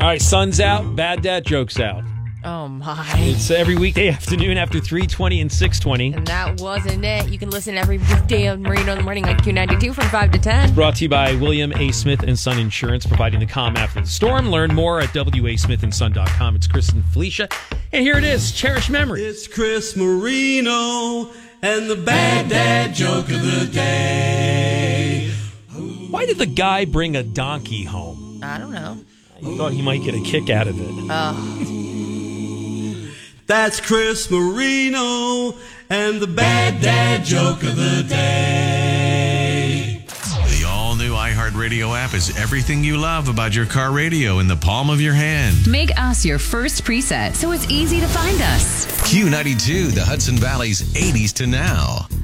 right, sun's out, bad dad joke's out. Oh, my. It's every weekday afternoon after 3:20 and 6:20. And that wasn't it. You can listen every weekday on Marino in the Morning on Q92 from 5 to 10. Brought to you by William A. Smith & Son Insurance, providing the calm after the storm. Learn more at wasmithandson.com. It's Chris and Felicia. And here it is, Cherished Memories. It's Chris Marino and the bad dad joke of the day. Why did the guy bring a donkey home? I don't know. I thought he might get a kick out of it. Oh. That's Chris Marino and the bad dad joke of the day. The all-new iHeartRadio app is everything you love about your car radio in the palm of your hand. Make us your first preset so it's easy to find us. Q92, the Hudson Valley's 80s to now.